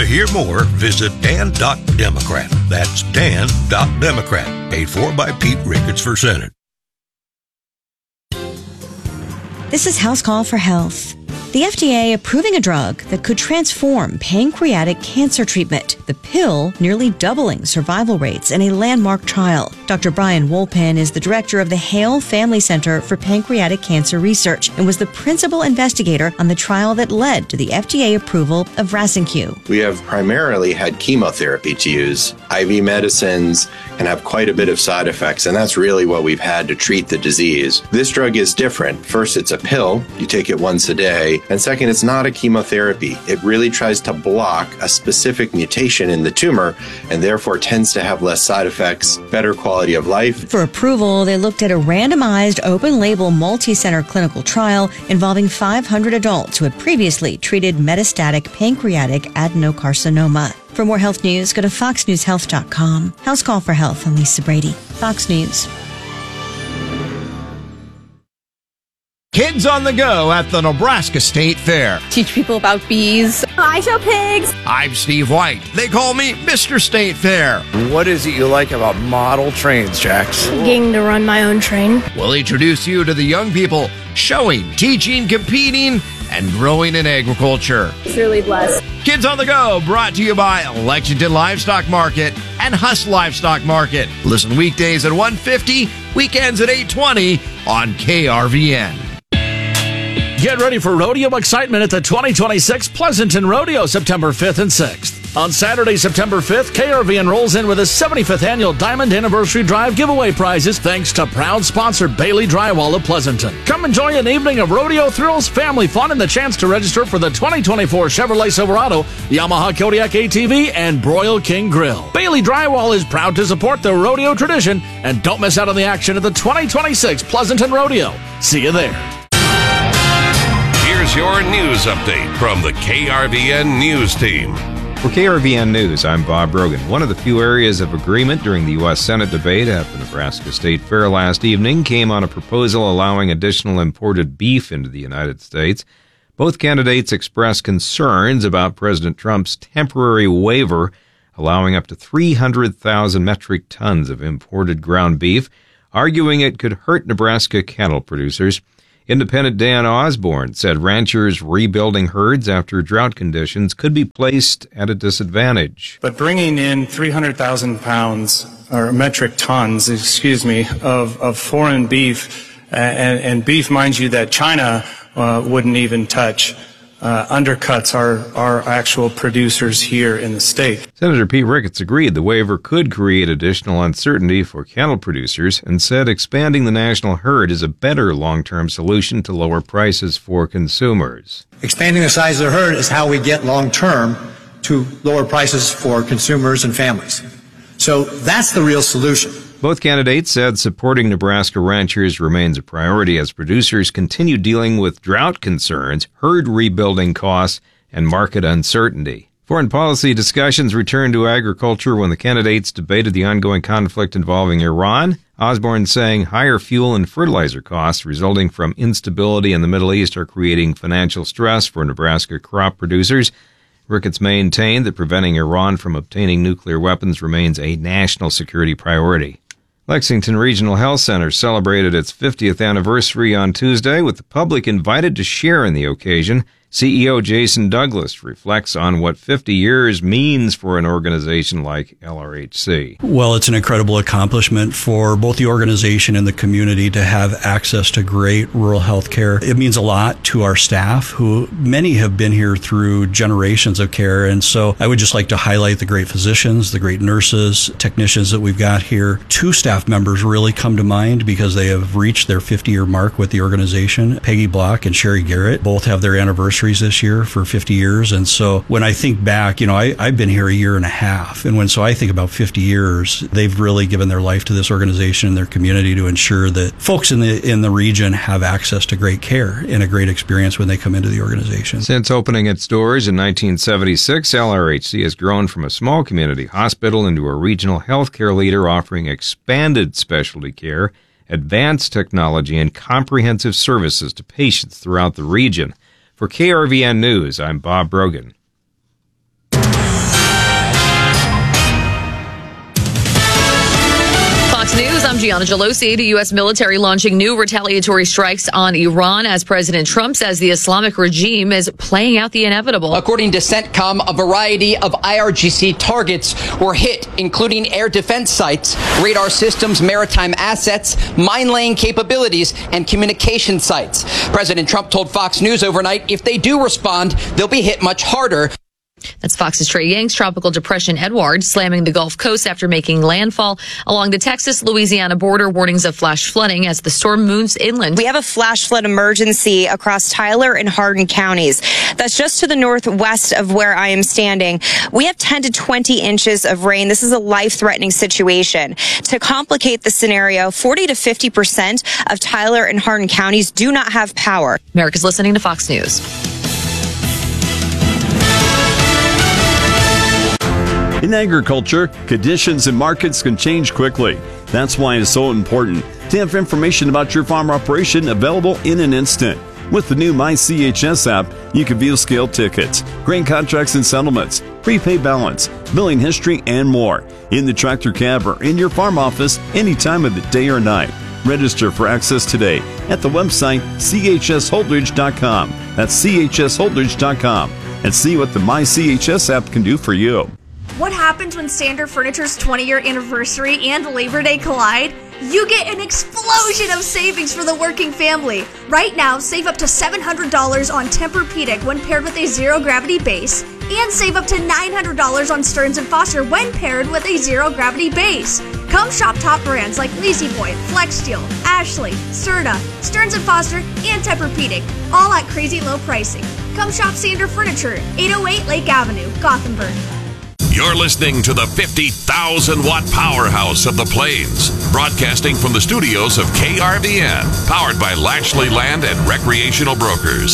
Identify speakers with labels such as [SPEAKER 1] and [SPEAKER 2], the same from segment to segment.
[SPEAKER 1] To hear more, visit Dan.Democrat. That's Dan.Democrat. Paid for by Pete Ricketts for Senate.
[SPEAKER 2] This is House Call for Health. The FDA approving a drug that could transform pancreatic cancer treatment. The pill nearly doubling survival rates in a landmark trial. Dr. Brian Wolpin is the director of the Hale Family Center for Pancreatic Cancer Research and was the principal investigator on the trial that led to the FDA approval of Rasenq.
[SPEAKER 3] We have primarily had chemotherapy to use. IV medicines can have quite a bit of side effects, and that's really what we've had to treat the disease. This drug is different. First, it's a pill. You take it once a day. And second, it's not a chemotherapy. It really tries to block a specific mutation in the tumor and therefore tends to have less side effects, better quality of life.
[SPEAKER 2] For approval, they looked at a randomized, open-label, multi-center clinical trial involving 500 adults who had previously treated metastatic pancreatic adenocarcinoma. For more health news, go to foxnewshealth.com. House Call for Health, I'm Lisa Brady. Fox News.
[SPEAKER 4] Kids on the Go at the Nebraska State Fair.
[SPEAKER 5] Teach people about bees.
[SPEAKER 6] I show pigs.
[SPEAKER 4] I'm Steve White. They call me Mr. State Fair.
[SPEAKER 7] What is it you like about model trains, Jax?
[SPEAKER 6] Getting to run my own train.
[SPEAKER 4] We'll introduce you to the young people showing, teaching, competing, and growing in agriculture.
[SPEAKER 6] It's really blessed.
[SPEAKER 4] Kids on the Go, brought to you by Lexington Livestock Market and Huss Livestock Market. Listen weekdays at 1:50, weekends at 8:20 on KRVN.
[SPEAKER 8] Get ready for rodeo excitement at the 2026 Pleasanton Rodeo, September 5th and 6th. On Saturday, September 5th, KRVN rolls in with a 75th annual Diamond Anniversary Drive giveaway prizes thanks to proud sponsor Bailey Drywall of Pleasanton. Come enjoy an evening of rodeo thrills, family fun, and the chance to register for the 2024 Chevrolet Silverado, Yamaha Kodiak ATV, and Broil King Grill. Bailey Drywall is proud to support the rodeo tradition, and don't miss out on the action at the 2026 Pleasanton Rodeo. See you there.
[SPEAKER 9] Here's your news update from the KRVN News Team.
[SPEAKER 10] For KRVN News, I'm Bob Brogan. One of the few areas of agreement during the U.S. Senate debate at the Nebraska State Fair last evening came on a proposal allowing additional imported beef into the United States. Both candidates expressed concerns about President Trump's temporary waiver allowing up to 300,000 metric tons of imported ground beef, arguing it could hurt Nebraska cattle producers. Independent Dan Osborne said ranchers rebuilding herds after drought conditions could be placed at a disadvantage.
[SPEAKER 11] But bringing in 300,000 pounds, or metric tons, of foreign beef, and beef, mind you, that China wouldn't even touch, undercuts our actual producers here in the state.
[SPEAKER 10] Senator Pete Ricketts agreed the waiver could create additional uncertainty for cattle producers and said expanding the national herd is a better long-term solution to lower prices for consumers.
[SPEAKER 12] Expanding the size of the herd is how we get long-term to lower prices for consumers and families. So that's the real solution.
[SPEAKER 10] Both candidates said supporting Nebraska ranchers remains a priority as producers continue dealing with drought concerns, herd rebuilding costs, and market uncertainty. Foreign policy discussions returned to agriculture when the candidates debated the ongoing conflict involving Iran. Osborne saying higher fuel and fertilizer costs resulting from instability in the Middle East are creating financial stress for Nebraska crop producers. Ricketts maintained that preventing Iran from obtaining nuclear weapons remains a national security priority. Lexington Regional Health Center celebrated its 50th anniversary on Tuesday with the public invited to share in the occasion. CEO Jason Douglas reflects on what 50 years means for an organization like LRHC.
[SPEAKER 13] Well, it's an incredible accomplishment for both the organization and the community to have access to great rural health care. It means a lot to our staff, who many have been here through generations of care. And so I would just like to highlight the great physicians, the great nurses, technicians that we've got here. Two staff members really come to mind because they have reached their 50-year mark with the organization. Peggy Block and Sherry Garrett both have their anniversaries this year for 50 years. And so when I think back, I've been here a year and a half. And so I think about 50 years, they've really given their life to this organization and their community to ensure that folks in the region have access to great care and a great experience when they come into the organization.
[SPEAKER 10] Since opening its doors in 1976, LRHC has grown from a small community hospital into a regional healthcare leader offering expanded specialty care, advanced technology, and comprehensive services to patients throughout the region. For KRVN News, I'm Bob Brogan.
[SPEAKER 5] News, I'm Gianna Gelosi. The U.S. military launching new retaliatory strikes on Iran as President Trump says the Islamic regime is playing out the inevitable.
[SPEAKER 14] According to CENTCOM, a variety of IRGC targets were hit, including air defense sites, radar systems, maritime assets, mine-laying capabilities, and communication sites. President Trump told Fox News overnight if they do respond, they'll be hit much harder.
[SPEAKER 5] That's Fox's Trey Yang's tropical depression Edward slamming the Gulf Coast after making landfall along the Texas-Louisiana border. Warnings of flash flooding as the storm moves inland.
[SPEAKER 15] We have a flash flood emergency across Tyler and Hardin counties. That's just to the northwest of where I am standing. We have 10 to 20 inches of rain. This is a life-threatening situation. To complicate the scenario, 40 to 50% of Tyler and Hardin counties do not have power.
[SPEAKER 5] America's listening to Fox News.
[SPEAKER 16] In agriculture, conditions and markets can change quickly. That's why it's so important to have information about your farm operation available in an instant. With the new MyCHS app, you can view scale tickets, grain contracts and settlements, prepaid balance, billing history, and more in the tractor cab or in your farm office any time of the day or night. Register for access today at the website chsholdridge.com. That's chsholdridge.com and see what the MyCHS app can do for you.
[SPEAKER 17] What happens when Standard Furniture's 20-year anniversary and Labor Day collide? You get an explosion of savings for the working family. Right now, save up to $700 on Tempur-Pedic when paired with a zero-gravity base, and save up to $900 on Stearns & Foster when paired with a zero-gravity base. Come shop top brands like La-Z-Boy, FlexSteel, Ashley, Serta, Stearns & Foster, and Tempur-Pedic, all at crazy low pricing. Come shop Standard Furniture, 808 Lake Avenue, Gothenburg.
[SPEAKER 9] You're listening to the 50,000-watt powerhouse of the Plains, broadcasting from the studios of KRVN, powered by Lashley Land and Recreational Brokers.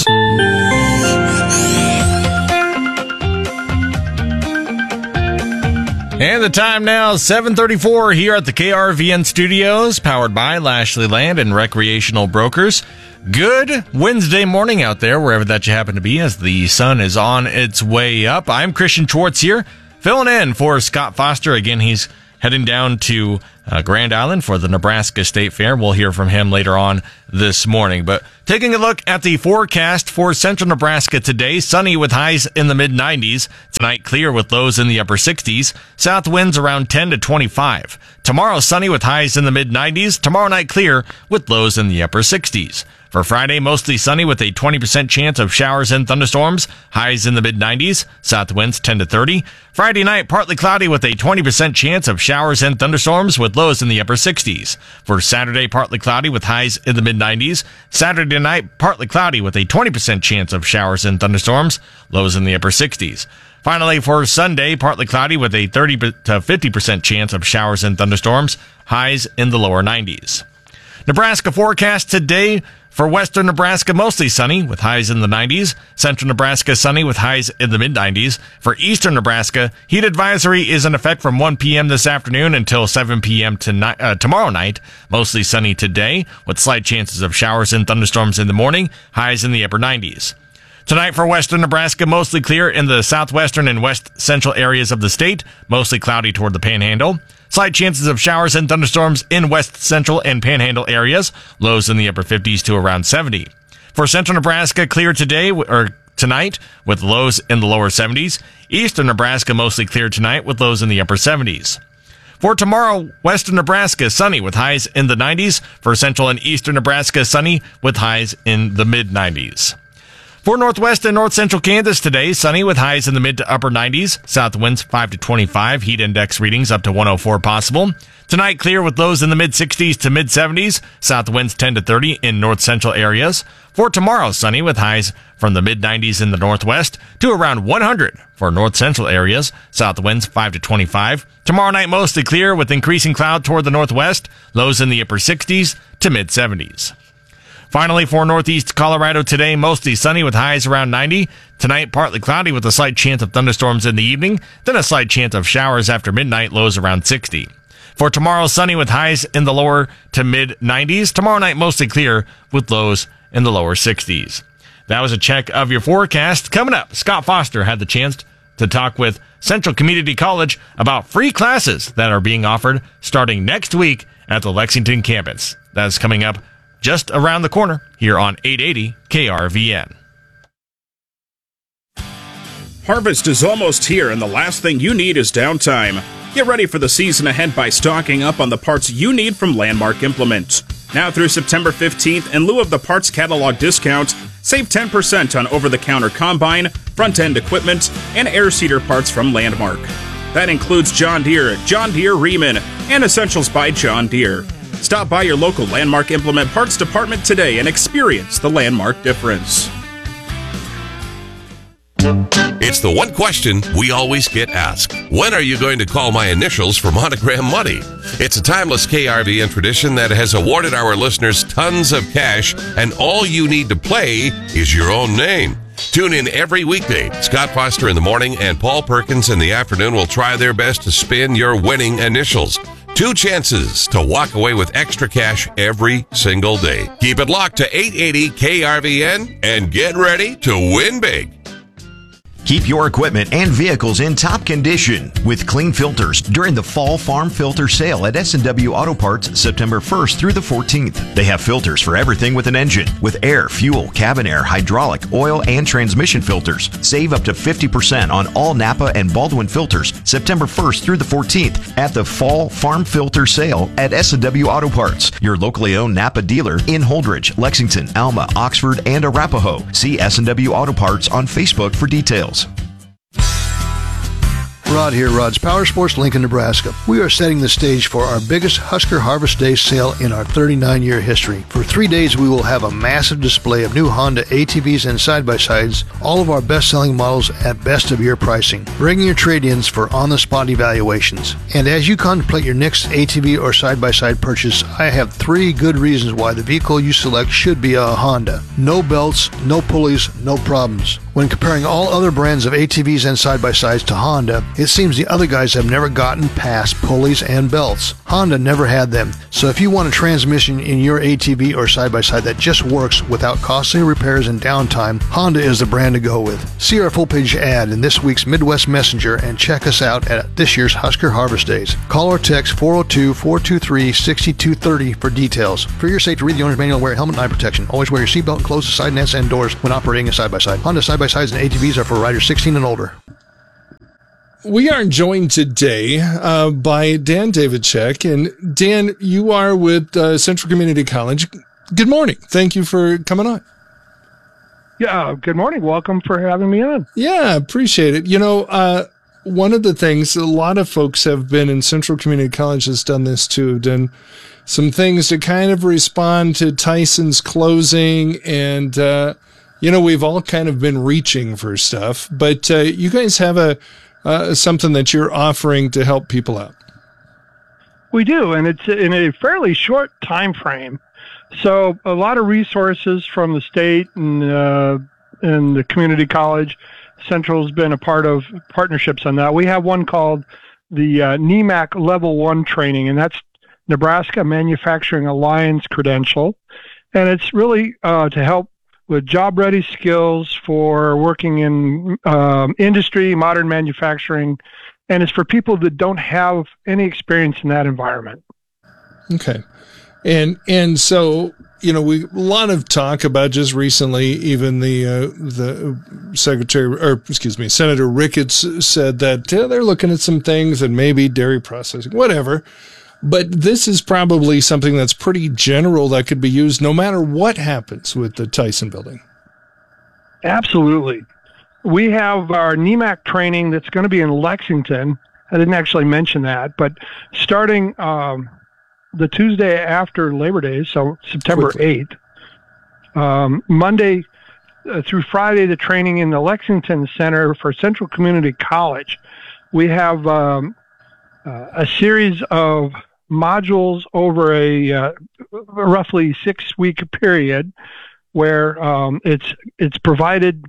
[SPEAKER 18] And the time now, 7:34 here at the KRVN studios, powered by Lashley Land and Recreational Brokers. Good Wednesday morning out there, wherever that you happen to be, as the sun is on its way up. I'm Christian Schwartz here, filling in for Scott Foster. Again, he's heading down to Grand Island for the Nebraska State Fair. We'll hear from him later on this morning. But taking a look at the forecast for central Nebraska today, sunny with highs in the mid-90s. Tonight, clear with lows in the upper 60s. South winds around 10 to 25. Tomorrow, sunny with highs in the mid-90s. Tomorrow night, clear with lows in the upper 60s. For Friday, mostly sunny with a 20% chance of showers and thunderstorms. Highs in the mid-90s. South winds 10 to 30. Friday night, partly cloudy with a 20% chance of showers and thunderstorms with lows in the upper 60s. For Saturday, partly cloudy with highs in the mid-90s. Saturday night, partly cloudy with a 20% chance of showers and thunderstorms. Lows in the upper 60s. Finally, for Sunday, partly cloudy with a 30 to 50% chance of showers and thunderstorms. Highs in the lower 90s. Nebraska forecast today. For western Nebraska, mostly sunny with highs in the 90s. Central Nebraska, sunny with highs in the mid-90s. For eastern Nebraska, heat advisory is in effect from 1 p.m. this afternoon until 7 p.m. tomorrow night. Mostly sunny today with slight chances of showers and thunderstorms in the morning. Highs in the upper 90s. Tonight for western Nebraska, mostly clear in the southwestern and west central areas of the state. Mostly cloudy toward the panhandle. Slight chances of showers and thunderstorms in west central and panhandle areas. Lows in the upper 50s to around 70. For central Nebraska, clear today or tonight with lows in the lower 70s. Eastern Nebraska, mostly clear tonight with lows in the upper 70s. For tomorrow, western Nebraska, sunny with highs in the 90s. For central and eastern Nebraska, sunny with highs in the mid-90s. For northwest and north central Kansas today, sunny with highs in the mid to upper 90s. South winds 5 to 25. Heat index readings up to 104 possible. Tonight, clear with lows in the mid 60s to mid 70s. South winds 10 to 30 in north central areas. For tomorrow, sunny with highs from the mid 90s in the northwest to around 100 for north central areas. South winds 5 to 25. Tomorrow night, mostly clear with increasing cloud toward the northwest. Lows in the upper 60s to mid 70s. Finally, for northeast Colorado today, mostly sunny with highs around 90. Tonight, partly cloudy with a slight chance of thunderstorms in the evening, then a slight chance of showers after midnight, lows around 60. For tomorrow, sunny with highs in the lower to mid 90s. Tomorrow night, mostly clear with lows in the lower 60s. That was a check of your forecast. Coming up, Scott Foster had the chance to talk with Central Community College about free classes that are being offered starting next week at the Lexington campus. That's coming up just around the corner here on 880 KRVN.
[SPEAKER 19] Harvest is almost here, and the last thing you need is downtime. Get ready for the season ahead by stocking up on the parts you need from Landmark Implement. Now through September 15th, in lieu of the parts catalog discount, save 10% on over-the-counter combine, front-end equipment, and air seeder parts from Landmark. That includes John Deere, Riemann, and Essentials by John Deere. Stop by your local Landmark Implement Parts department today and experience the Landmark difference.
[SPEAKER 9] It's the one question we always get asked. When are you going to call my initials for Monogram Money? It's a timeless KRVN tradition that has awarded our listeners tons of cash, and all you need to play is your own name. Tune in every weekday. Scott Foster in the morning and Paul Perkins in the afternoon will try their best to spin your winning initials. 2 chances to walk away with extra cash every single day. Keep it locked to 880 KRVN and get ready to win big.
[SPEAKER 20] Keep your equipment and vehicles in top condition with clean filters during the Fall Farm Filter Sale at S&W Auto Parts September 1st through the 14th. They have filters for everything with an engine, with air, fuel, cabin air, hydraulic, oil, and transmission filters. Save up to 50% on all Napa and Baldwin filters September 1st through the 14th at the Fall Farm Filter Sale at S&W Auto Parts, your locally owned Napa dealer in Holdridge, Lexington, Alma, Oxford, and Arapahoe. See S&W Auto Parts on Facebook for details.
[SPEAKER 21] Rod here, Rod's Power Sports, Lincoln, Nebraska. We are setting the stage for our biggest Husker Harvest Day sale in our 39-year history. For 3 days, we will have a massive display of new Honda ATVs and side-by-sides, all of our best-selling models at best-of-year pricing. Bring your trade-ins for on-the-spot evaluations. And as you contemplate your next ATV or side-by-side purchase, I have 3 good reasons why the vehicle you select should be a Honda. No belts, no pulleys, no problems. When comparing all other brands of ATVs and side-by-sides to Honda, it seems the other guys have never gotten past pulleys and belts. Honda never had them, so if you want a transmission in your ATV or side-by-side that just works without costly repairs and downtime, Honda is the brand to go with. See our full-page ad in this week's Midwest Messenger and check us out at this year's Husker Harvest Days. Call or text 402-423-6230 for details. For your safety, read the owner's manual and wear a helmet and eye protection. Always wear your seatbelt and close the side nets and doors when operating a side-by-side. Honda side-by-sides and ATVs are for riders 16 and older.
[SPEAKER 22] We are joined today by Dan Davidchuk. And Dan, you are with Central Community College. Good morning. Thank you for coming on.
[SPEAKER 23] Yeah, good morning. Welcome for having me on.
[SPEAKER 22] Yeah, appreciate it. You know, one of the things, a lot of folks have been in Central Community College has done this too, done some things to kind of respond to Tyson's closing. And, you know, we've all kind of been reaching for stuff. But you guys have something that you're offering to help people out.
[SPEAKER 23] We do, and it's in a fairly short time frame. So a lot of resources from the state and the community college. Central's been a part of partnerships on that. We have one called the NEMAC Level 1 training, and that's Nebraska Manufacturing Alliance credential. And it's really to help with job-ready skills for working in industry, modern manufacturing, and it's for people that don't have any experience in that environment.
[SPEAKER 22] Okay. And so, you know, a lot of talk about just recently, even the Senator Ricketts said that they're looking at some things and maybe dairy processing, whatever. But this is probably something that's pretty general that could be used no matter what happens with the Tyson building.
[SPEAKER 23] Absolutely. We have our NEMAC training that's going to be in Lexington. I didn't actually mention that, but starting the Tuesday after Labor Day, so September 8th, Monday through Friday, the training in the Lexington Center for Central Community College. We have a series of modules over a roughly 6-week period where it's provided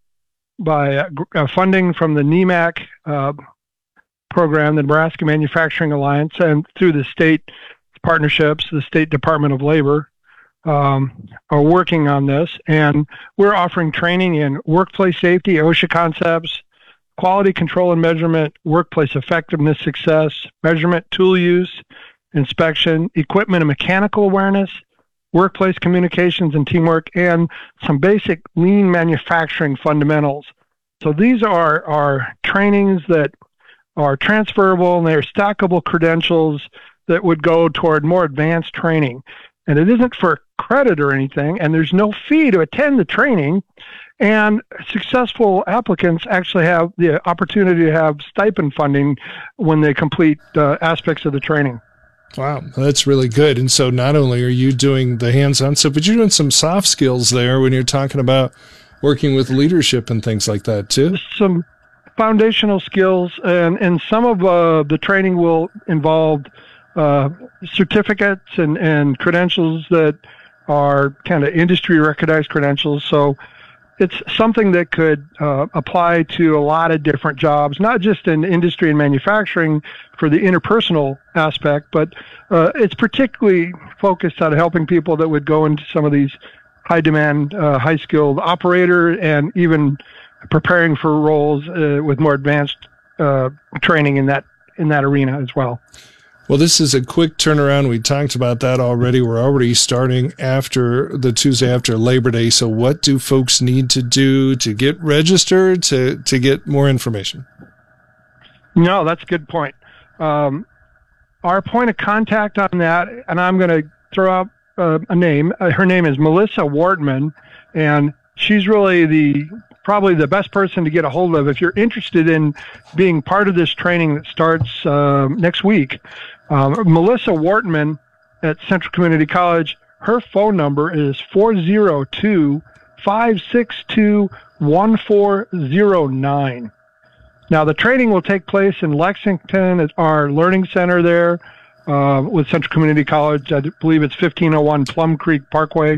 [SPEAKER 23] by funding from the NEMAC program, the Nebraska Manufacturing Alliance, and through the state partnerships, the State Department of Labor are working on this. And we're offering training in workplace safety, OSHA concepts, quality control and measurement, workplace effectiveness success, measurement, tool use, inspection, equipment and mechanical awareness, workplace communications and teamwork, and some basic lean manufacturing fundamentals. So these are trainings that are transferable, and they're stackable credentials that would go toward more advanced training. And it isn't for credit or anything, and there's no fee to attend the training. And successful applicants actually have the opportunity to have stipend funding when they complete aspects of the training.
[SPEAKER 22] Wow, that's really good. And so not only are you doing the hands-on stuff, but you're doing some soft skills there when you're talking about working with leadership and things like that too.
[SPEAKER 23] Some foundational skills, and some of the training will involve certificates and credentials that are kind of industry recognized credentials. So it's something that could apply to a lot of different jobs, not just in industry and manufacturing for the interpersonal aspect, but it's particularly focused on helping people that would go into some of these high demand, high skilled operator, and even preparing for roles with more advanced training in that arena as well.
[SPEAKER 22] Well, this is a quick turnaround. We talked about that already. We're already starting after the Tuesday after Labor Day. So what do folks need to do to get registered, to get more information?
[SPEAKER 23] No, that's a good point. Our point of contact on that, and I'm going to throw out a name. Her name is Melissa Wortman, and she's really probably the best person to get a hold of if you're interested in being part of this training that starts next week. Melissa Wortman at Central Community College, her phone number is 402-562-1409. Now, the training will take place in Lexington at our learning center there with Central Community College. I believe it's 1501 Plum Creek Parkway.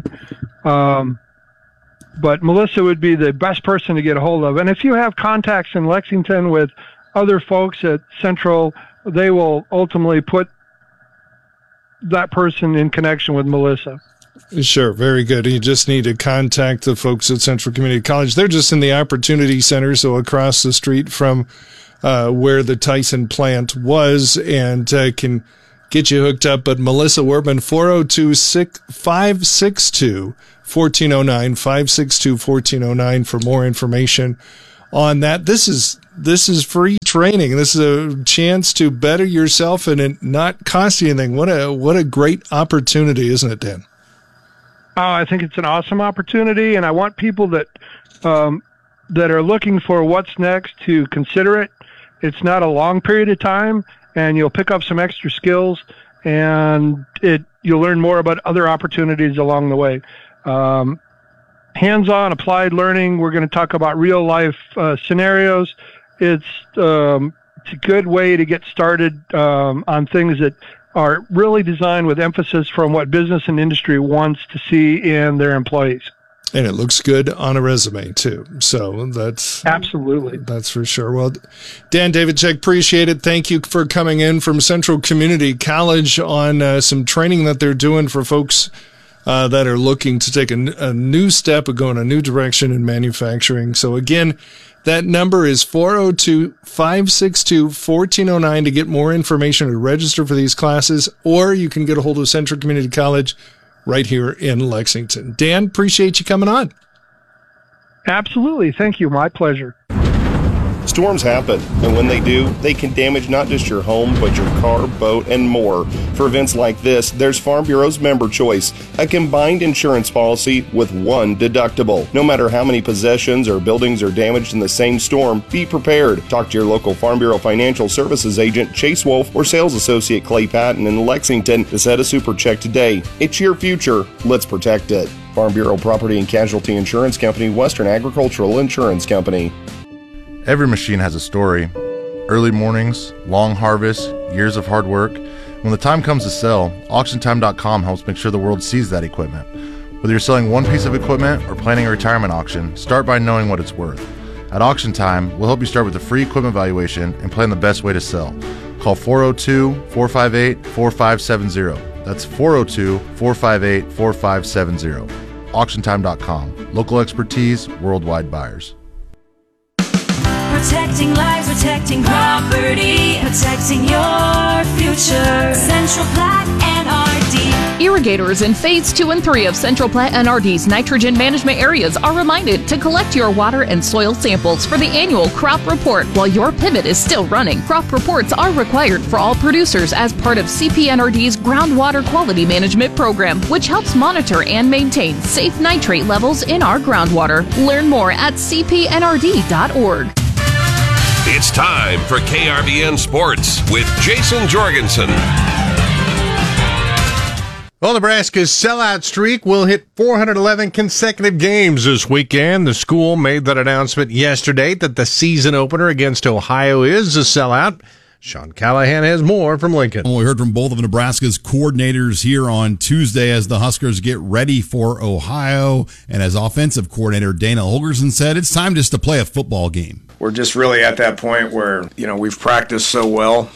[SPEAKER 23] But Melissa would be the best person to get a hold of. And if you have contacts in Lexington with other folks at Central, they will ultimately put that person in connection with Melissa.
[SPEAKER 22] Sure, very good. You just need to contact the folks at Central Community College. They're just in the Opportunity Center, so across the street from where the Tyson plant was, and can get you hooked up. But Melissa Wortman, 402-562-1409, 562-1409 for more information on that. This is free training. This is a chance to better yourself and it not cost you anything. What a great opportunity, isn't it, Dan?
[SPEAKER 23] Oh, I think it's an awesome opportunity, and I want people that are looking for what's next to consider it. It's not a long period of time, and you'll pick up some extra skills, and you'll learn more about other opportunities along the way. Hands-on applied learning. We're going to talk about real-life scenarios. It's a good way to get started on things that are really designed with emphasis from what business and industry wants to see in their employees.
[SPEAKER 22] And it looks good on a resume, too. So that's...
[SPEAKER 23] Absolutely.
[SPEAKER 22] That's for sure. Well, Dan Davidchuk, appreciate it. Thank you for coming in from Central Community College on some training that they're doing for folks that are looking to take a new step, go in a new direction in manufacturing. So again, that number is 402-562-1409 to get more information or register for these classes, or you can get a hold of Central Community College right here in Lexington. Dan, appreciate you coming on.
[SPEAKER 23] Absolutely. Thank you. My pleasure.
[SPEAKER 1] Storms happen, and when they do, they can damage not just your home, but your car, boat, and more. For events like this, there's Farm Bureau's Member Choice, a combined insurance policy with one deductible. No matter how many possessions or buildings are damaged in the same storm, be prepared. Talk to your local Farm Bureau Financial Services agent, Chase Wolf, or sales associate Clay Patton in Lexington to set a super check today. It's your future. Let's protect it. Farm Bureau Property and Casualty Insurance Company, Western Agricultural Insurance Company.
[SPEAKER 2] Every machine has a story. Early mornings, long harvests, years of hard work. When the time comes to sell, AuctionTime.com helps make sure the world sees that equipment. Whether you're selling one piece of equipment or planning a retirement auction, start by knowing what it's worth. At Auction Time, we'll help you start with a free equipment valuation and plan the best way to sell. Call 402-458-4570. That's 402-458-4570. AuctionTime.com. Local expertise, worldwide buyers.
[SPEAKER 3] Protecting lives, protecting property, protecting your future. Central Platte NRD.
[SPEAKER 6] Irrigators in Phase 2 and 3 of Central Platte NRD's nitrogen management areas are reminded to collect your water and soil samples for the annual crop report while your pivot is still running. Crop reports are required for all producers as part of CPNRD's groundwater quality management program, which helps monitor and maintain safe nitrate levels in our groundwater. Learn more at cpnrd.org.
[SPEAKER 9] It's time for KRVN Sports with Jason Jorgensen.
[SPEAKER 7] Well, Nebraska's sellout streak will hit 411 consecutive games this weekend. The school made that announcement yesterday that the season opener against Ohio is a sellout. Sean Callahan has more from Lincoln.
[SPEAKER 24] Well, we heard from both of Nebraska's coordinators here on Tuesday as the Huskers get ready for Ohio. And as offensive coordinator Dana Holgorsen said, it's time just to play a football game.
[SPEAKER 25] We're just really at that point where, we've practiced so well,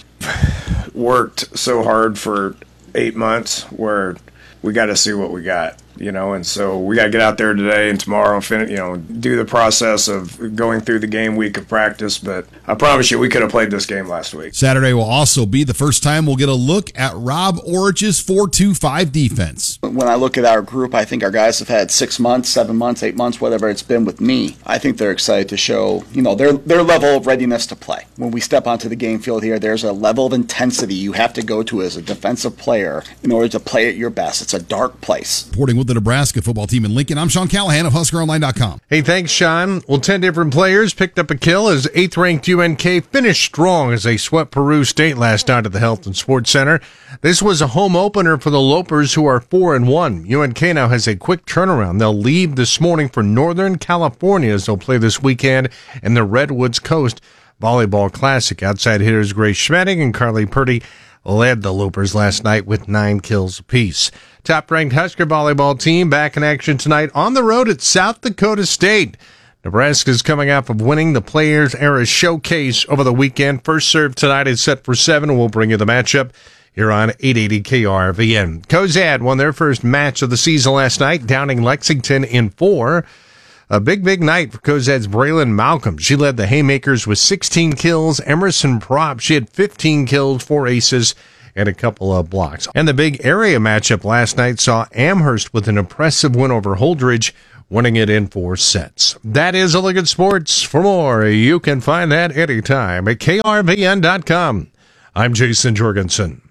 [SPEAKER 25] worked so hard for 8 months where we got to see what we got, and so we got to get out there today and tomorrow and do the process of going through the game week of practice. But I promise you, we could have played this game last week.
[SPEAKER 24] Saturday will also be the first time we'll get a look at Rob Orich's 4-2-5 defense.
[SPEAKER 26] When I look at our group, I think our guys have had 6 months, 7 months, 8 months, whatever it's been with me. I think they're excited to show, their level of readiness to play. When we step onto the game field here, there's a level of intensity you have to go to as a defensive player in order to play at your best. It's a dark place.
[SPEAKER 24] Reporting with the Nebraska football team in Lincoln, I'm Sean Callahan of HuskerOnline.com.
[SPEAKER 7] Hey, thanks, Sean. Well, 10 different players picked up a kill as 8th-ranked UNK finished strong as they swept Peru State last night at the Health and Sports Center. This was a home opener for the Lopers, who are 4-1. UNK now has a quick turnaround. They'll leave this morning for Northern California as they'll play this weekend in the Redwoods Coast Volleyball Classic. Outside hitters Grace Schmedding and Carly Purdy led the Lopers last night with 9 kills apiece. Top-ranked Husker volleyball team back in action tonight on the road at South Dakota State. Nebraska's coming off of winning the Players Era Showcase over the weekend. First serve tonight is set for 7. We'll bring you the matchup here on 880 KRVN. Cozad won their first match of the season last night, downing Lexington in 4. A big night for Cozad's Braylon Malcolm. She led the Haymakers with 16 kills. Emerson Prop, she had 15 kills, 4 aces, and a couple of blocks. And the big area matchup last night saw Amherst with an impressive win over Holdridge, winning it in 4 sets. That is a look at sports. For more, you can find that anytime at KRVN.com. I'm Jason Jorgensen.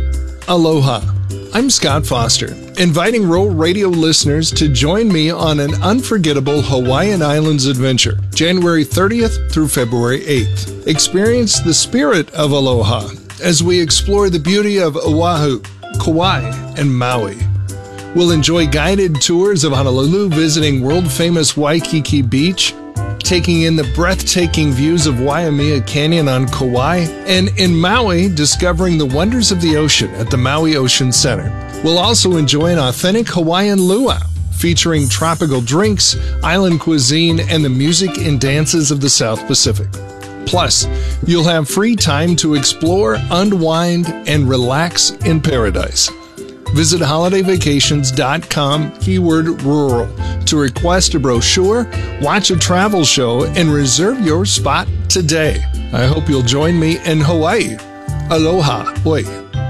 [SPEAKER 22] Aloha. I'm Scott Foster, inviting rural radio listeners to join me on an unforgettable Hawaiian Islands adventure, January 30th through February 8th. Experience the spirit of aloha as we explore the beauty of Oahu, Kauai, and Maui. We'll enjoy guided tours of Honolulu, visiting world-famous Waikiki Beach, taking in the breathtaking views of Waimea Canyon on Kauai, and in Maui, discovering the wonders of the ocean at the Maui Ocean Center. We'll also enjoy an authentic Hawaiian luau, featuring tropical drinks, island cuisine, and the music and dances of the South Pacific. Plus, you'll have free time to explore, unwind, and relax in paradise. Visit holidayvacations.com, keyword rural, to request a brochure, watch a travel show, and reserve your spot today. I hope you'll join me in Hawaii. Aloha. Oi.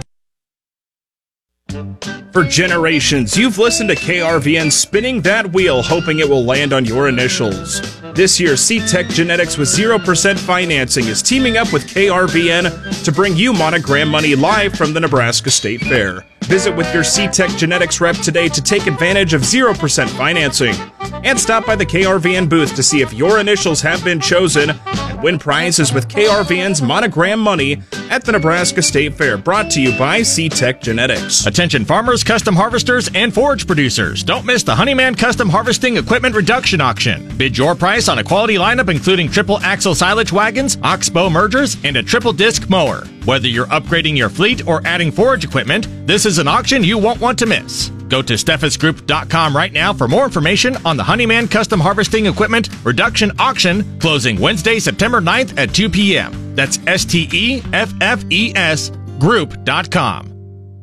[SPEAKER 19] For generations, you've listened to KRVN spinning that wheel, hoping it will land on your initials. This year, C-Tech Genetics with 0% financing is teaming up with KRVN to bring you Monogram Money live from the Nebraska State Fair. Visit with your C-Tech Genetics rep today to take advantage of 0% financing. And stop by the KRVN booth to see if your initials have been chosen and win prizes with KRVN's Monogram Money at the Nebraska State Fair, brought to you by C-Tech Genetics.
[SPEAKER 18] Attention farmers, custom harvesters, and forage producers. Don't miss the Honeyman Custom Harvesting Equipment Reduction Auction. Bid your price on a quality lineup including triple axle silage wagons, oxbow mergers, and a triple disc mower. Whether you're upgrading your fleet or adding forage equipment, this is an auction you won't want to miss. Go to steffesgroup.com right now for more information on the Honeyman Custom Harvesting Equipment Reduction Auction, closing Wednesday, September 9th at 2 p.m. That's STEFFES group.com.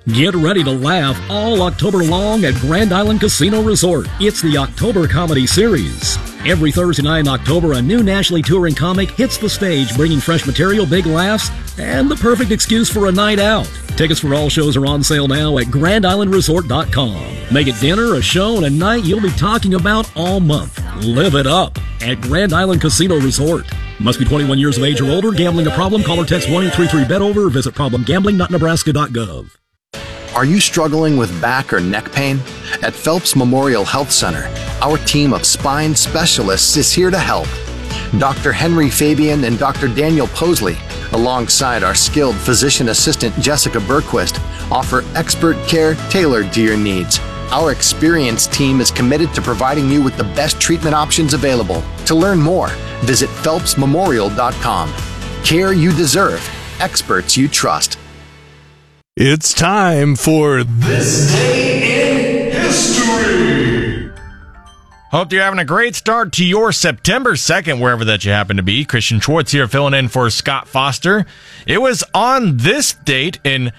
[SPEAKER 4] Get ready to laugh all October long at Grand Island Casino Resort. It's the October Comedy Series. Every Thursday night in October, a new nationally touring comic hits the stage, bringing fresh material, big laughs, and the perfect excuse for a night out. Tickets for all shows are on sale now at GrandIslandResort.com. Make it dinner, a show, and a night you'll be talking about all month. Live it up at Grand Island Casino Resort. Must be 21 years of age or older. Gambling a problem? Call or text 1-833-BET-OVER or visit problemgambling.nebraska.gov.
[SPEAKER 8] Are you struggling with back or neck pain? At Phelps Memorial Health Center, our team of spine specialists is here to help. Dr. Henry Fabian and Dr. Daniel Posley, alongside our skilled physician assistant Jessica Berquist, offer expert care tailored to your needs. Our experienced team is committed to providing you with the best treatment options available. To learn more, visit phelpsmemorial.com. Care you deserve, experts you trust.
[SPEAKER 10] It's time for This Day in History.
[SPEAKER 18] Hope you're having a great start to your September 2nd, wherever that you happen to be. Christian Schwartz here filling in for Scott Foster. It was on this date in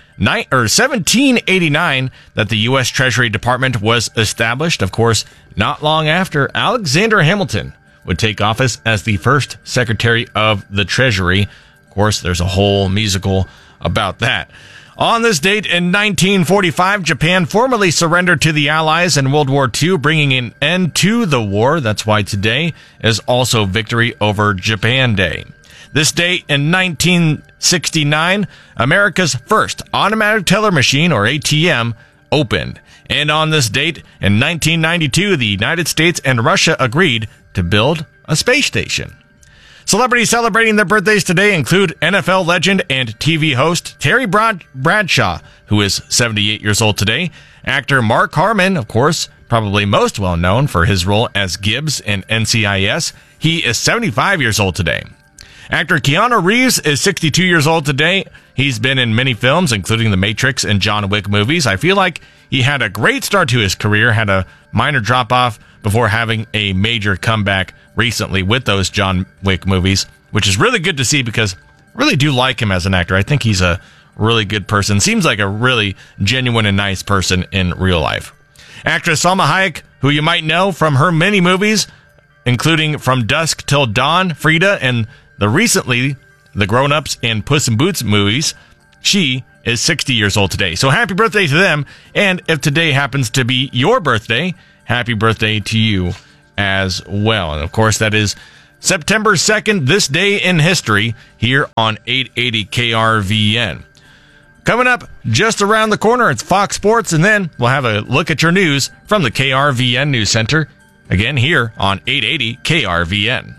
[SPEAKER 18] 1789 that the U.S. Treasury Department was established. Of course, not long after, Alexander Hamilton would take office as the first Secretary of the Treasury. Of course, there's a whole musical about that. On this date in 1945, Japan formally surrendered to the Allies in World War II, bringing an end to the war. That's why today is also Victory over Japan Day. This date in 1969, America's first automatic teller machine, or ATM, opened. And on this date in 1992, the United States and Russia agreed to build a space station. Celebrities celebrating their birthdays today include NFL legend and TV host Terry Bradshaw, who is 78 years old today. Actor Mark Harmon, of course, probably most well known for his role as Gibbs in NCIS. He is 75 years old today. Actor Keanu Reeves is 62 years old today. He's been in many films, including The Matrix and John Wick movies. I feel like he had a great start to his career, had a minor drop-off before having a major comeback recently with those John Wick movies, which is really good to see because I really do like him as an actor. I think he's a really good person. Seems like a really genuine and nice person in real life. Actress Salma Hayek, who you might know from her many movies, including From Dusk Till Dawn, Frida, and the Grown Ups and Puss in Boots movies. She is 60 years old today. So happy birthday to them. And if today happens to be your birthday, happy birthday to you as well. And of course, that is September 2nd, this day in history, here on 880 KRVN. Coming up just around the corner, it's Fox Sports, and then we'll have a look at your news from the KRVN News Center, again here on 880 KRVN.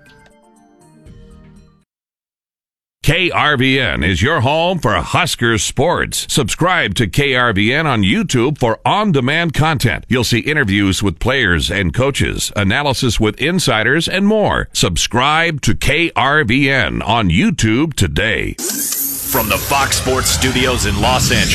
[SPEAKER 9] KRVN is your home for Huskers sports. Subscribe to KRVN on YouTube for on-demand content. You'll see interviews with players and coaches, analysis with insiders, and more. Subscribe to KRVN on YouTube today.
[SPEAKER 20] From the Fox Sports Studios in Los Angeles.